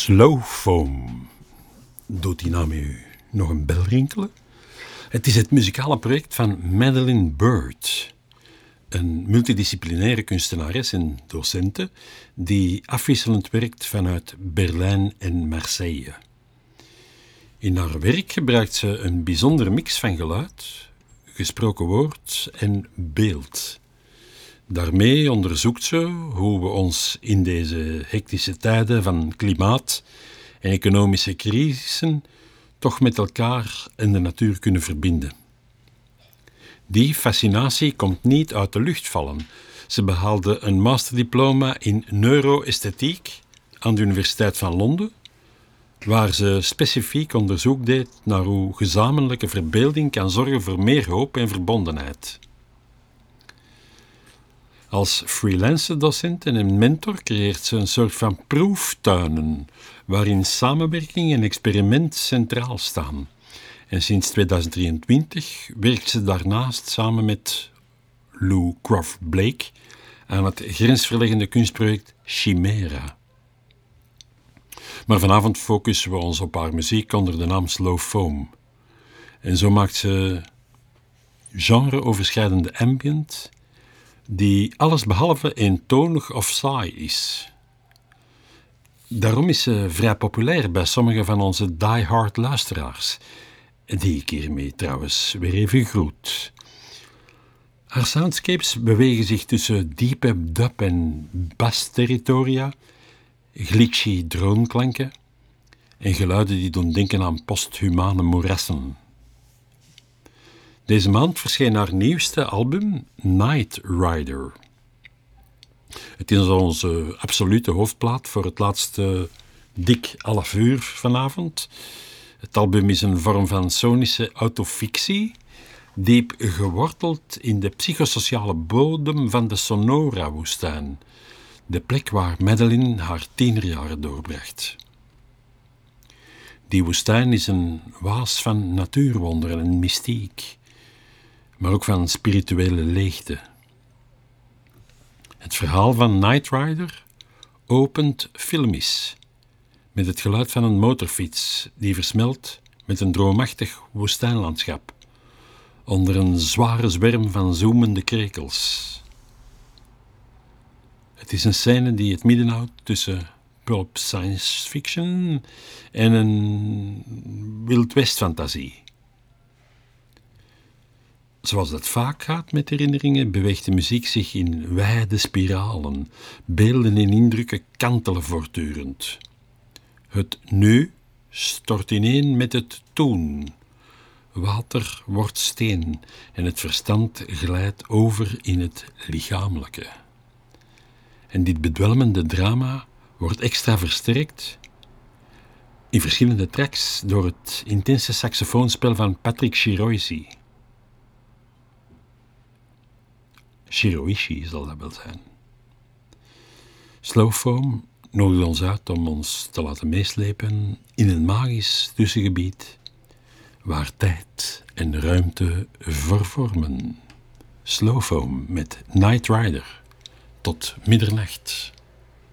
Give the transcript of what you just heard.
Slow Foam. Doet die naam u nog een bel rinkelen? Het is het muzikale project van Madeleine Bird, een multidisciplinaire kunstenares en docente die afwisselend werkt vanuit Berlijn en Marseille. In haar werk gebruikt ze een bijzondere mix van geluid, gesproken woord en beeld. Daarmee onderzoekt ze hoe we ons in deze hectische tijden van klimaat en economische crisissen toch met elkaar en de natuur kunnen verbinden. Die fascinatie komt niet uit de lucht vallen. Ze behaalde een masterdiploma in neuroesthetiek aan de Universiteit van Londen, waar ze specifiek onderzoek deed naar hoe gezamenlijke verbeelding kan zorgen voor meer hoop en verbondenheid. Als freelance docent en mentor creëert ze een soort van proeftuinen, waarin samenwerking en experiment centraal staan. En sinds 2023 werkt ze daarnaast samen met Lou Croft Blake aan het grensverleggende kunstproject Chimera. Maar vanavond focussen we ons op haar muziek onder de naam Slow Foam. En zo maakt ze genreoverschrijdende ambient die allesbehalve eentonig of saai is. Daarom is ze vrij populair bij sommige van onze die-hard luisteraars, die ik hiermee trouwens weer even groet. Haar soundscapes bewegen zich tussen diepe dub- en bass-territoria, glitchy droonklanken en geluiden die doen denken aan posthumane moerassen. Deze maand verscheen haar nieuwste album, Night Rider. Het is onze absolute hoofdplaat voor het laatste dik half uur vanavond. Het album is een vorm van sonische autofictie, diep geworteld in de psychosociale bodem van de Sonora-woestijn, de plek waar Madeleine haar tienerjaren doorbracht. Die woestijn is een waas van natuurwonderen en mystiek, maar ook van spirituele leegte. Het verhaal van Night Rider opent filmisch, met het geluid van een motorfiets die versmelt met een droomachtig woestijnlandschap, onder een zware zwerm van zoemende krekels. Het is een scène die het midden houdt tussen pulp science fiction en een Wild West fantasie. Zoals dat vaak gaat met herinneringen, beweegt de muziek zich in wijde spiralen. Beelden en indrukken kantelen voortdurend. Het nu stort ineen met het toen. Water wordt steen en het verstand glijdt over in het lichamelijke. En dit bedwelmende drama wordt extra versterkt in verschillende tracks door het intense saxofoonspel van Patrick Shiroishi. Shiroishi zal dat wel zijn. Slow Foam nodigt ons uit om ons te laten meeslepen in een magisch tussengebied waar tijd en ruimte vervormen. Slow Foam met Night Rider tot middernacht.